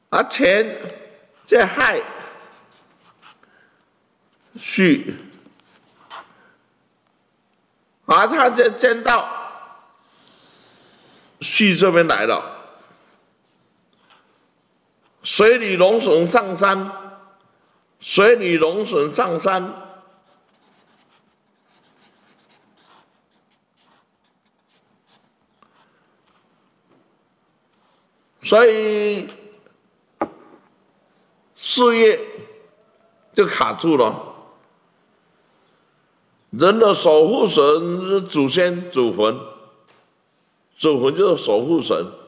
啊，钱在亥戌，啊，他就见到戌这边来了，水里龙笋上山，水里龙笋上山。所以事业就卡住了。人的守护神是祖先、祖坟，祖坟就是守护神。